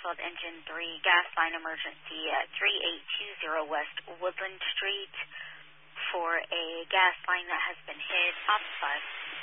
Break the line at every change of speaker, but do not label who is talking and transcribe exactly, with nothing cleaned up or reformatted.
twelve Engine three gas line emergency at three eight two zero West Woodland Street for a gas line that has been hit off the bus.